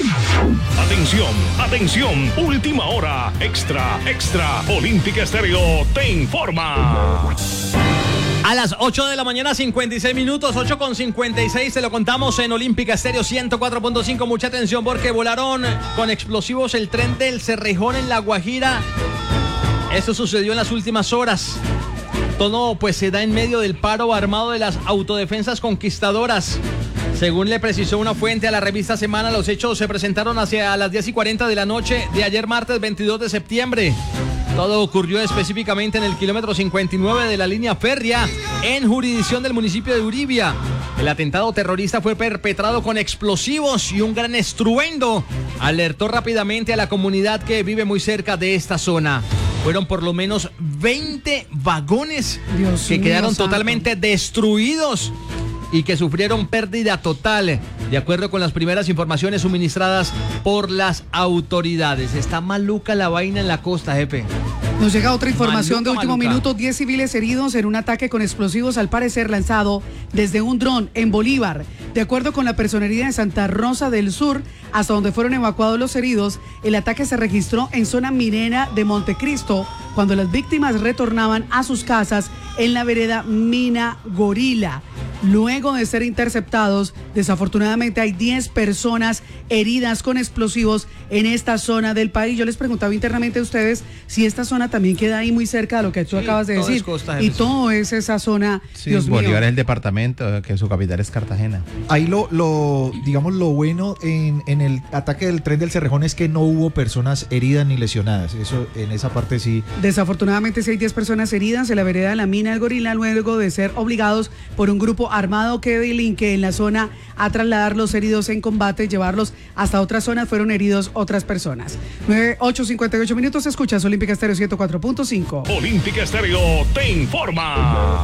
Atención, atención, última hora, extra, Olímpica Estéreo te informa. A las 8 de la mañana, 56 minutos, 8:56, se lo contamos en Olímpica Estéreo 104.5. Mucha atención porque volaron con explosivos el tren del Cerrejón en La Guajira. Esto sucedió en las últimas horas. Todo pues se da en medio del paro armado de las autodefensas conquistadoras. Según le precisó una fuente a la revista Semana, los hechos se presentaron hacia las 10:40 de la noche de ayer martes 22 de septiembre. Todo ocurrió específicamente en el kilómetro 59 de la línea férrea en jurisdicción del municipio de Uribia. El atentado terrorista fue perpetrado con explosivos y un gran estruendo alertó rápidamente a la comunidad que vive muy cerca de esta zona. Fueron por lo menos 20 vagones que quedaron totalmente destruidos y que sufrieron pérdida total, de acuerdo con las primeras informaciones suministradas por las autoridades. Está maluca la vaina en la costa, jefe. Nos llega otra información de último maluca. minuto. 10 civiles heridos en un ataque con explosivos, al parecer lanzado desde un dron en Bolívar. De acuerdo con la Personería de Santa Rosa del Sur, hasta donde fueron evacuados los heridos, el ataque se registró en zona minera de Montecristo, cuando las víctimas retornaban a sus casas en la vereda Mina Gorila. Luego de ser interceptados, desafortunadamente hay 10 personas heridas con explosivos en esta zona del país. Yo les preguntaba internamente a ustedes si esta zona también queda ahí muy cerca de lo que tú acabas de decir. Costa, y todo es esa zona. Sí, Dios Bolívar mío. es el departamento, que su capital es Cartagena. Ahí digamos, lo bueno en el ataque del tren del Cerrejón es que no hubo personas heridas ni lesionadas. Eso, en esa parte sí. Desafortunadamente sí hay 10 personas heridas en la vereda de la Mina del Gorila, luego de ser obligados por un grupo armado que delinque en la zona a trasladar los heridos en combate, llevarlos hasta otras zonas. Fueron heridos otras personas. 8:58 minutos, escuchas Olímpica Estéreo 104.5. Olímpica Estéreo te informa.